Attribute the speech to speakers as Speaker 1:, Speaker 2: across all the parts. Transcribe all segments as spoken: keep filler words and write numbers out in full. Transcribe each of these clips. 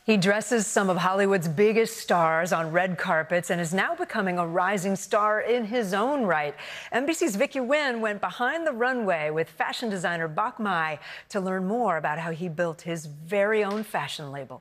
Speaker 1: He dresses some of Hollywood's biggest stars on red carpets and is now becoming a rising star in his own right. N B C's Vicky Nguyen went behind the runway with fashion designer Bach Mai to learn more about how he built his very own fashion label.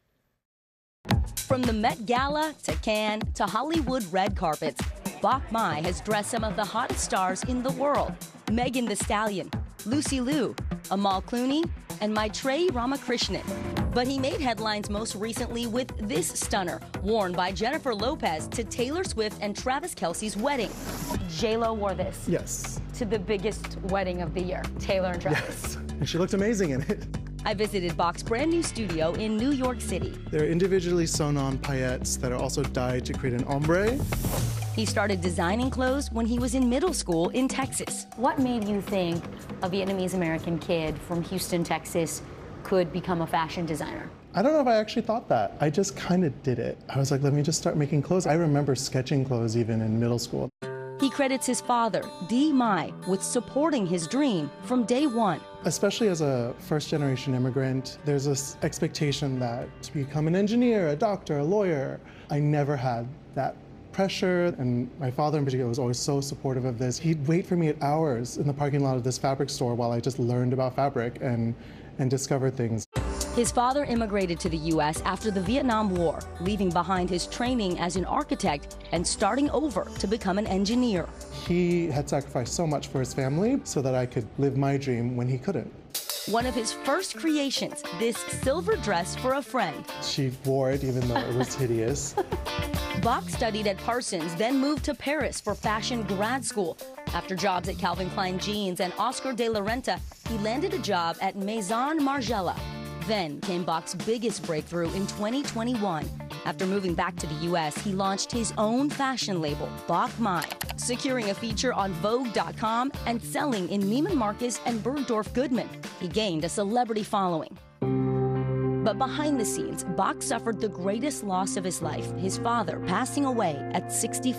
Speaker 2: From the Met Gala to Cannes to Hollywood red carpets, Bach Mai has dressed some of the hottest stars in the world. Megan Thee Stallion, Lucy Liu, Amal Clooney, and Maitreyi Ramakrishnan. But he made headlines most recently with this stunner, worn by Jennifer Lopez to Taylor Swift and Travis Kelce's wedding.
Speaker 3: J Lo wore this.
Speaker 4: Yes.
Speaker 3: To the biggest wedding of the year, Taylor and Travis.
Speaker 4: Yes, and she looked amazing in it.
Speaker 2: I visited Bach's brand new studio in New York City.
Speaker 4: They're individually sewn on paillettes that are also dyed to create an ombre.
Speaker 2: He started designing clothes when he was in middle school in Texas.
Speaker 3: What made you think a Vietnamese American kid from Houston, Texas could become a fashion designer?
Speaker 4: I don't know if I actually thought that. I just kind of did it. I was like, let me just start making clothes. I remember sketching clothes even in middle school.
Speaker 2: He credits his father, Dee Mai, with supporting his dream from day one.
Speaker 4: Especially as a first-generation immigrant, there's this expectation that to become an engineer, a doctor, a lawyer. I never had that pressure, and my father in particular was always so supportive of this. He'd wait for me at hours in the parking lot of this fabric store while I just learned about fabric and, and discovered things.
Speaker 2: His father immigrated to the U S after the Vietnam War, leaving behind his training as an architect and starting over to become an engineer.
Speaker 4: He had sacrificed so much for his family so that I could live my dream when he couldn't.
Speaker 2: One of his first creations, this silver dress for a friend.
Speaker 4: She wore it even though it was hideous.
Speaker 2: Bach studied at Parsons, then moved to Paris for fashion grad school. After jobs at Calvin Klein Jeans and Oscar de la Renta, he landed a job at Maison Margiela. Then came Bach's biggest breakthrough in twenty twenty-one. After moving back to the U S, he launched his own fashion label, Bach Mai, securing a feature on Vogue dot com and selling in Neiman Marcus and Bergdorf Goodman. He gained a celebrity following. But behind the scenes, Bach suffered the greatest loss of his life, his father passing away at sixty-five.